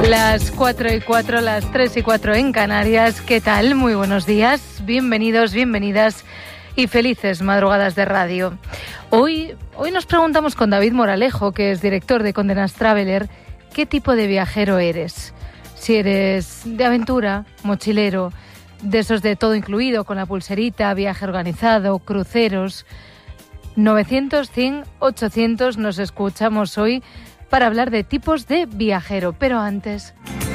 Las 4:04, las 3:04 en Canarias. ¿Qué tal? Muy buenos días. Bienvenidos, bienvenidas y felices madrugadas de radio. Hoy nos preguntamos con David Moralejo, que es director de Condé Nast Traveler, ¿qué tipo de viajero eres? Si eres de aventura, mochilero, de esos de todo incluido, con la pulserita, viaje organizado, cruceros. 900, 100, 800 nos escuchamos hoy para hablar de tipos de viajero. Pero antes...